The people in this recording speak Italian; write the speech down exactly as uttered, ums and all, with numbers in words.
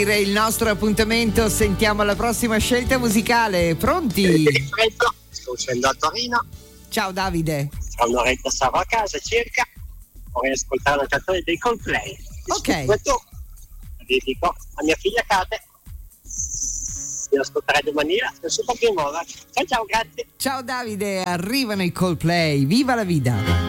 Il nostro appuntamento, sentiamo la prossima scelta musicale. Pronti? Freddo, sto uscendo a Torino. Ciao Davide. Tra un'oretta sarò a casa circa. Vorrei ascoltare una canzone dei Coldplay. Ok. Questo dedico a mia figlia Kate. Vi ascolterei domani è super più nuova. Ciao ciao, grazie. Ciao Davide, arrivano i Coldplay. Viva la vita.